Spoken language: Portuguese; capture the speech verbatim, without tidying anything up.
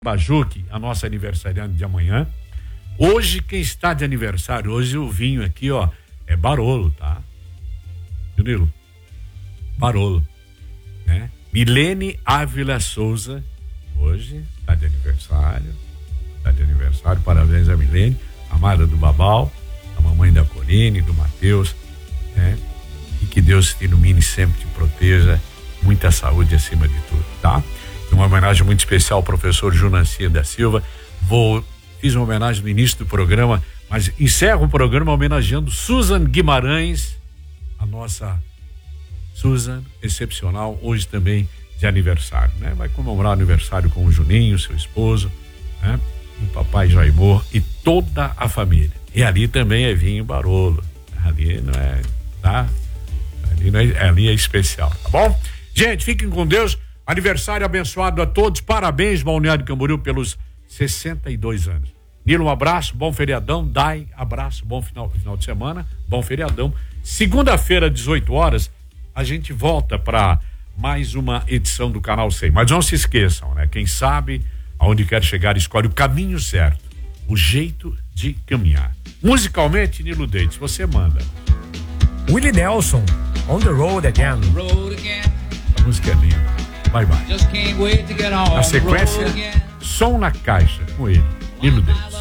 Bajuque, a nossa aniversariante de amanhã. Hoje, quem está de aniversário, hoje o vinho aqui, ó, é Barolo, tá? Danilo? Barolo, né? Milene Ávila Souza, hoje está de aniversário, está de aniversário, parabéns a Milene, amada do Babal, a mamãe da Corine, do Matheus, né? E que Deus te ilumine sempre, te proteja, muita saúde acima de tudo, tá? Uma homenagem muito especial ao professor Junancia da Silva. Vou, fiz uma homenagem no início do programa, mas encerro o programa homenageando Susan Guimarães, a nossa Susan, excepcional, hoje também de aniversário, né? Vai comemorar o aniversário com o Juninho, seu esposo, né? O papai Jaimor e toda a família. E ali também é vinho Barolo. Ali não é, tá? Ali, não é, ali é especial, tá bom? Gente, fiquem com Deus. Aniversário abençoado a todos. Parabéns, Balneário Camboriú, pelos sessenta e dois anos. Nilo, um abraço, bom feriadão. Dai, abraço, bom final, final de semana, bom feriadão. Segunda-feira, dezoito horas, a gente volta para mais uma edição do Canal cem. Mas não se esqueçam, né? Quem sabe aonde quer chegar, escolhe o caminho certo, o jeito de caminhar. Musicalmente, Nilo Dates, você manda. Willie Nelson, On the Road Again. A música é linda. Bye, bye. Na sequência, som na caixa com ele, Nilo Dates.